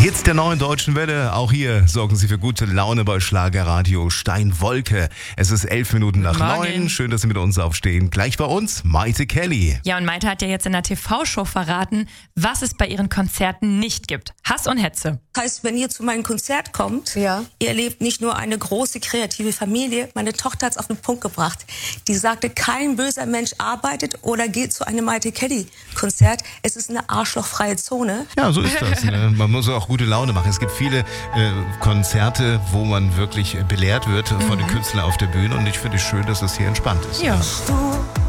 Hits der neuen deutschen Welle. Auch hier sorgen sie für gute Laune bei Schlagerradio Steinwolke. Es ist 11 Minuten nach 9. Schön, dass Sie mit uns aufstehen. Gleich bei uns Maite Kelly. Ja, und Maite hat ja jetzt in der TV-Show verraten, was es bei ihren Konzerten nicht gibt. Hass und Hetze. Das heißt, wenn ihr zu meinem Konzert kommt, ihr erlebt nicht nur eine große kreative Familie. Meine Tochter hat es auf den Punkt gebracht. Die sagte, kein böser Mensch arbeitet oder geht zu einem Maite Kelly-Konzert. Es ist eine arschlochfreie Zone. Ja, so ist das. Ne? Man muss auch gute Laune machen. Es gibt viele Konzerte, wo man wirklich belehrt wird von den Künstlern auf der Bühne. Und ich finde es schön, dass es hier entspannt ist. Ja.